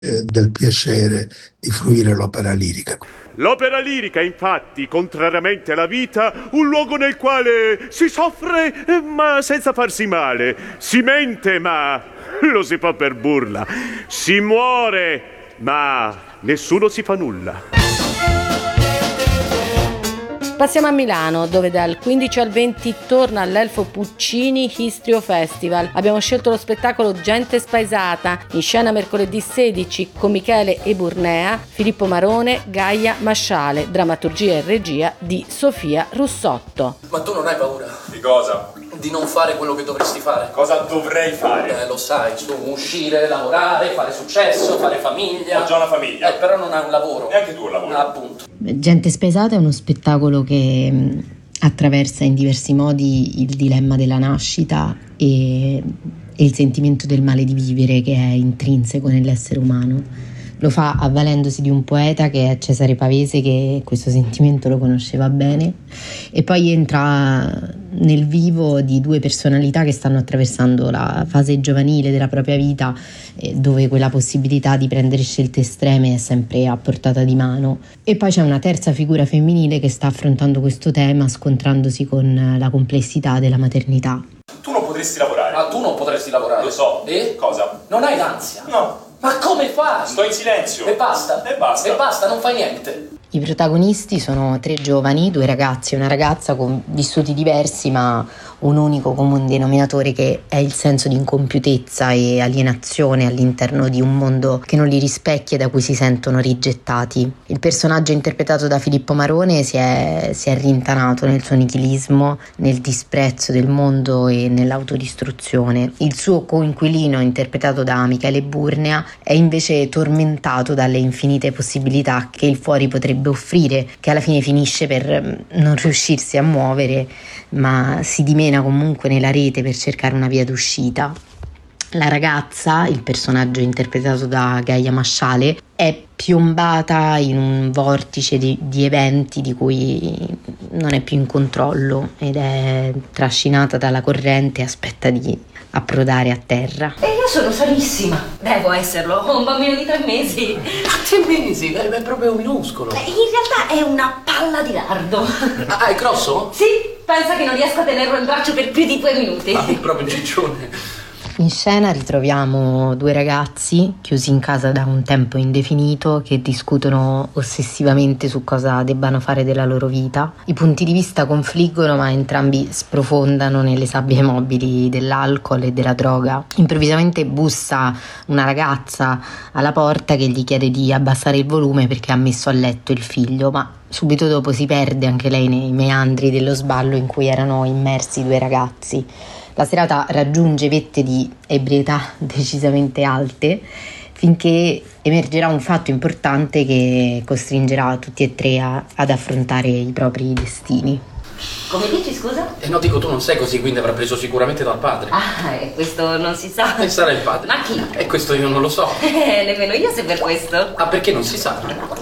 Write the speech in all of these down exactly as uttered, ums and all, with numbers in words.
eh, del piacere di fruire l'opera lirica. L'opera lirica, infatti, contrariamente alla vita, un luogo nel quale si soffre, eh, ma senza farsi male, si mente, ma lo si fa per burla, si muore, ma nessuno si fa nulla. Passiamo a Milano, dove dal quindici al venti torna all'Elfo Puccini Histrio Festival. Abbiamo scelto lo spettacolo Gente spaesata, in scena mercoledì sedici con Michele Eburnea, Filippo Marone, Gaia Masciale, drammaturgia e regia di Sofia Russotto. Ma tu non hai paura? Di cosa? Di non fare quello che dovresti fare. Cosa dovrei fare? Eh, lo sai, su, uscire, lavorare, fare successo, fare famiglia. Ho già una famiglia. Eh, però non hai un lavoro. Neanche tu un lavoro. Ah, appunto. Gente spaesata è uno spettacolo che mh, attraversa in diversi modi il dilemma della nascita e, e il sentimento del male di vivere che è intrinseco nell'essere umano. Lo fa avvalendosi di un poeta che è Cesare Pavese, che questo sentimento lo conosceva bene, e poi entra nel vivo di due personalità che stanno attraversando la fase giovanile della propria vita, eh, dove quella possibilità di prendere scelte estreme è sempre a portata di mano. E poi c'è una terza figura femminile che sta affrontando questo tema scontrandosi con la complessità della maternità. Tu non potresti lavorare. Ah, tu non potresti lavorare. Lo so. E? Cosa? Non hai l'ansia? No. Ma come fai? Sto in silenzio. E basta? E basta. E basta, non fai niente. I protagonisti sono tre giovani, due ragazzi e una ragazza con vissuti diversi ma un unico comune denominatore che è il senso di incompiutezza e alienazione all'interno di un mondo che non li rispecchia e da cui si sentono rigettati. Il personaggio interpretato da Filippo Marone si è, si è rintanato nel suo nichilismo, nel disprezzo del mondo e nell'autodistruzione. Il suo coinquilino, interpretato da Michele Burnea, è invece tormentato dalle infinite possibilità che il fuori potrebbe offrire, che alla fine finisce per non riuscirsi a muovere, ma si dimena comunque nella rete per cercare una via d'uscita. La ragazza, il personaggio interpretato da Gaia Masciale, è piombata in un vortice di, di eventi di cui non è più in controllo ed è trascinata dalla corrente e aspetta di approdare a terra. E io sono sanissima. Devo esserlo, ho un bambino di tre mesi. Tre mesi? È, è proprio minuscolo. In realtà è una palla di lardo. Ah, è grosso? Sì, pensa che non riesco a tenerlo in braccio per più di due minuti. Ah, proprio ciccione. In scena ritroviamo due ragazzi chiusi in casa da un tempo indefinito che discutono ossessivamente su cosa debbano fare della loro vita. I punti di vista confliggono, ma entrambi sprofondano nelle sabbie mobili dell'alcol e della droga. Improvvisamente bussa una ragazza alla porta che gli chiede di abbassare il volume perché ha messo a letto il figlio, ma subito dopo si perde anche lei nei meandri dello sballo in cui erano immersi i due ragazzi. La serata raggiunge vette di ebrietà decisamente alte, finché emergerà un fatto importante che costringerà tutti e tre a, ad affrontare i propri destini. Come dici, scusa? Eh no, dico, tu non sei così, quindi avrà preso sicuramente dal padre. Ah, e questo non si sa. E sarà il padre. Ma chi? E questo io non lo so. Eh, nemmeno io se per questo. Ah, perché non si sa?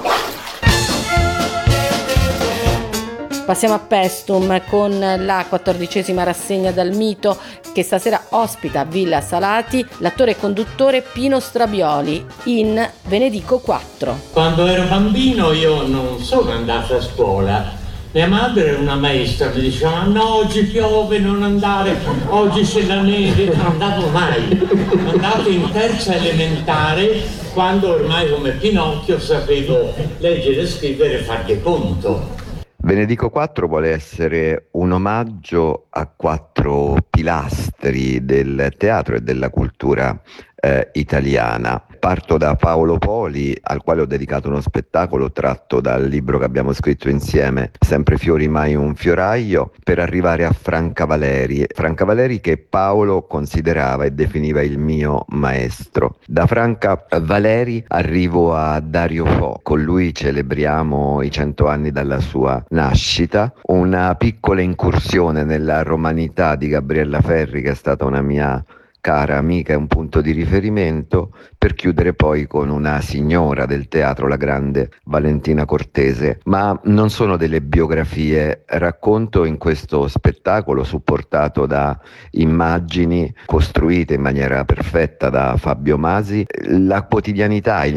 Passiamo a Pestum con la quattordicesima rassegna dal mito che stasera ospita a Villa Salati l'attore e conduttore Pino Strabioli in Ve ne dico quattro. Quando ero bambino io non sono andato a scuola. Mia madre era una maestra, mi diceva no, oggi piove, non andare, oggi c'è la neve. Non andavo mai. Andavo in terza elementare quando ormai come Pinocchio sapevo leggere, scrivere e fare conto. Ve ne dico quattro vuole essere un omaggio a quattro pilastri del teatro e della cultura eh, italiana. Parto da Paolo Poli, al quale ho dedicato uno spettacolo tratto dal libro che abbiamo scritto insieme, Sempre fiori mai un fioraio, per arrivare a Franca Valeri. Franca Valeri che Paolo considerava e definiva il mio maestro. Da Franca Valeri arrivo a Dario Fo, con lui celebriamo i cento anni dalla sua nascita, una piccola incursione nella romanità di Gabriella Ferri che è stata una mia cara amica e un punto di riferimento, per chiudere poi con una signora del teatro, la grande Valentina Cortese. Ma non sono delle biografie, racconto in questo spettacolo supportato da immagini costruite in maniera perfetta da Fabio Masi la quotidianità, il